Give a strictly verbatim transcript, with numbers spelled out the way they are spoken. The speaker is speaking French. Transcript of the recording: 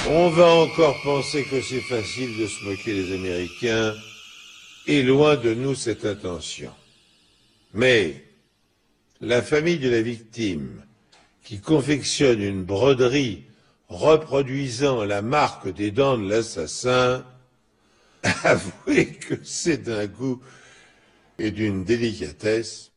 On va encore penser que c'est facile de se moquer des Américains, et loin de nous cette intention. Mais la famille de la victime, qui confectionne une broderie reproduisant la marque des dents de l'assassin, avouez que c'est d'un goût et d'une délicatesse